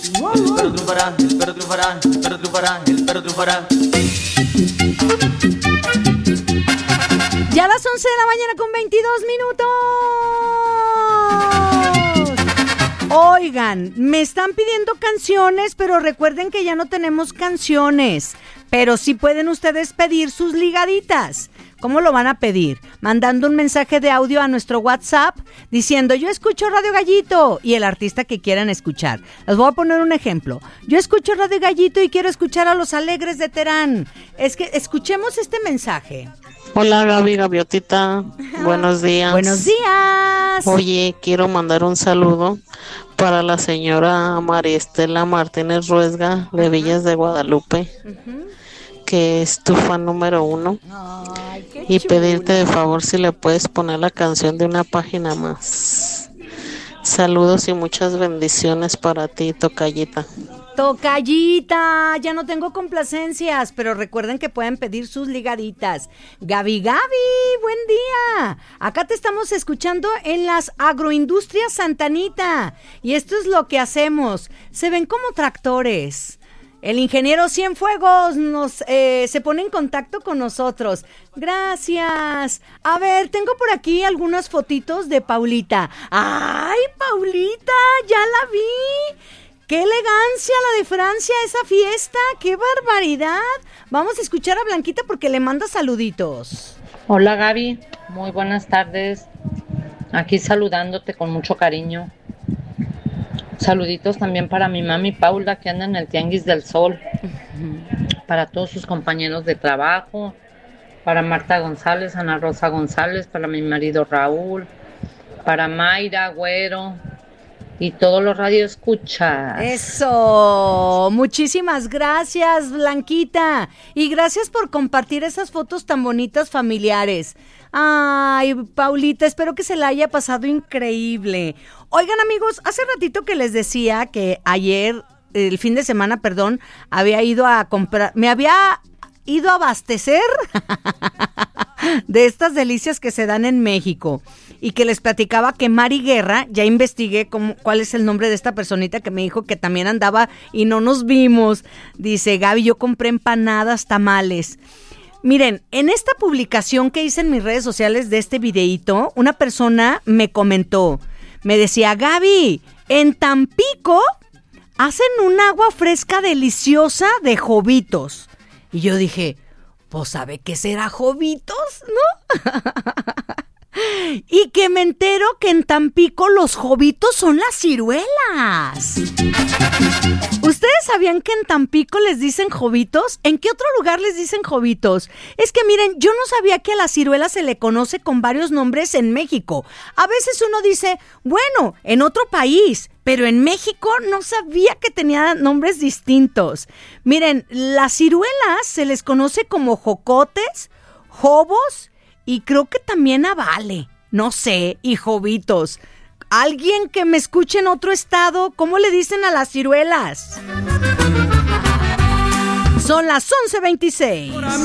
El perro triunfará, el perro triunfará, el perro triunfará, el perro triunfará. Ya a las 11 de la mañana con 22 minutos. Oigan, me están pidiendo canciones, pero recuerden que ya no tenemos canciones. Pero sí pueden ustedes pedir sus ligaditas. ¿Cómo lo van a pedir? Mandando un mensaje de audio a nuestro WhatsApp diciendo: yo escucho Radio Gallito, y el artista que quieran escuchar. Les voy a poner un ejemplo. Yo escucho Radio Gallito y quiero escuchar a Los Alegres de Terán. Es que escuchemos este mensaje. Hola Gaby, Gaviotita, buenos días. Buenos días. Oye, quiero mandar un saludo para la señora María Estela Martínez Ruesga de Villas de Guadalupe, que es tu fan número 1. Ay, qué y chulo. pedirte de favor si le puedes poner la canción de Una Página Más. Saludos y muchas bendiciones para ti, tocallita. Tocallita, ya no tengo complacencias, pero recuerden que pueden pedir sus ligaditas. Gaby, buen día. Acá te estamos escuchando en las Agroindustrias Santa Anita. Y esto es lo que hacemos. Se ven como tractores. El ingeniero Cienfuegos se pone en contacto con nosotros. Gracias. A ver, tengo por aquí algunas fotitos de Paulita. ¡Ay, Paulita! ¡Ya la vi! ¡Qué elegancia la de Francia, esa fiesta! ¡Qué barbaridad! Vamos a escuchar a Blanquita porque le manda saluditos. Hola Gaby, muy buenas tardes. Aquí saludándote con mucho cariño. Saluditos también para mi mami Paula, que anda en el Tianguis del Sol. Para todos sus compañeros de trabajo. Para Marta González, Ana Rosa González, para mi marido Raúl. Para Mayra, Güero. Y todos los radioescuchas. Eso, muchísimas gracias, Blanquita. Y gracias por compartir esas fotos tan bonitas familiares. Ay, Paulita, espero que se la haya pasado increíble. Oigan, amigos, hace ratito que les decía que ayer, el fin de semana, perdón, había ido a comprar, me había ido a abastecer de estas delicias que se dan en México. Y que les platicaba que Mari Guerra, ya investigué cuál es el nombre de esta personita que me dijo que también andaba y no nos vimos. Dice: Gaby, yo compré empanadas, tamales. Miren, en esta publicación que hice en mis redes sociales de este videíto, una persona me comentó, me decía: Gaby, en Tampico hacen un agua fresca deliciosa de Jovitos. Y yo dije, pues ¿sabe qué será Jovitos, no? Y que me entero que en Tampico los jovitos son las ciruelas. ¿Ustedes sabían que en Tampico les dicen jovitos? ¿En qué otro lugar les dicen jovitos? Es que miren, yo no sabía que a la ciruela se le conoce con varios nombres en México. A veces uno dice, bueno, en otro país, pero en México no sabía que tenía nombres distintos. Miren, las ciruelas se les conoce como jocotes, jobos, y creo que también a vale, no sé, y jovitos. ¿Alguien que me escuche en otro estado? ¿Cómo le dicen a las ciruelas? Son las 11:26.